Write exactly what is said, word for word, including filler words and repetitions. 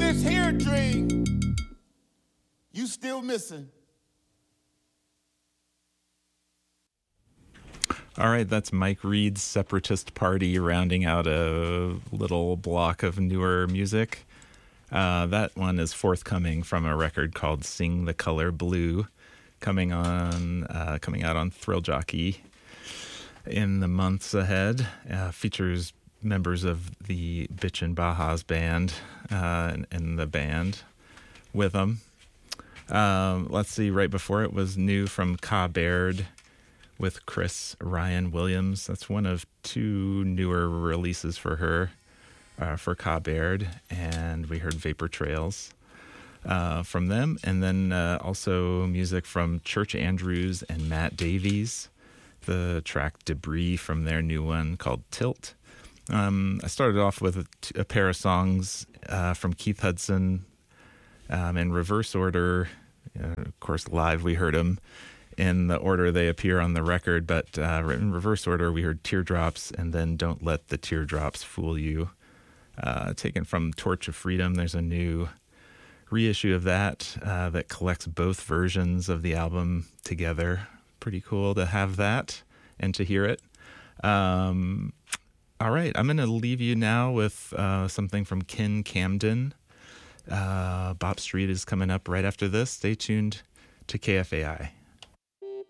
this here dream you still missing. All right, that's Mike Reed's Separatist Party, rounding out a little block of newer music. Uh, that one is forthcoming from a record called Sing the Color Blue, coming on, uh, coming out on Thrill Jockey in the months ahead. Uh, features members of the Bitchin' Bajas band uh, and, and the band with them. Um, let's see, right before it was new from Ka Baird with Chris Ryan Williams. That's one of two newer releases for her, uh, for Ka Baird. And we heard Vapor Trails uh, from them. And then uh, also music from Church Andrews and Matt Davies, the track Debris from their new one called Tilt. Um, I started off with a, a pair of songs uh, from Keith Hudson um, in reverse order. Uh, of course, live we heard them in the order they appear on the record, but uh, in reverse order we heard Teardrops and then Don't Let the Teardrops Fool You, uh, taken from Torch of Freedom. There's a new reissue of that uh, that collects both versions of the album together. Pretty cool to have that and to hear it. Um, all right, I'm going to leave you now with uh, something from Ken Camden. Uh, Bop Street is coming up right after this. Stay tuned to K F A I.